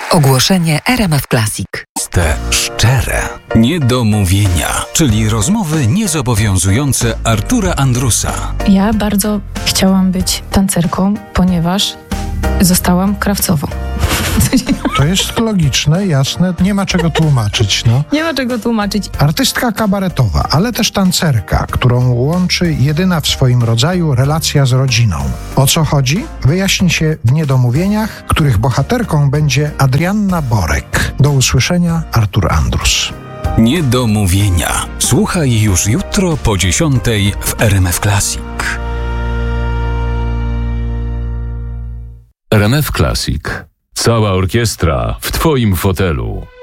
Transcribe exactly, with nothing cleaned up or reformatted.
Ogłoszenie R M F Classic. Te szczere niedomówienia, czyli rozmowy niezobowiązujące Artura Andrusa. Ja bardzo chciałam być tancerką, ponieważ zostałam krawcową. To jest logiczne, jasne, nie ma czego tłumaczyć, no. Nie ma czego tłumaczyć. Artystka kabaretowa, ale też tancerka, którą łączy jedyna w swoim rodzaju relacja z rodziną. O co chodzi? Wyjaśni się w niedomówieniach, których bohaterką będzie Adrianna Borek. Do usłyszenia, Artur Andrus. Niedomówienia. Słuchaj już jutro po dziesiątej w R M F Classic. R M F Classic. Cała orkiestra w Twoim fotelu.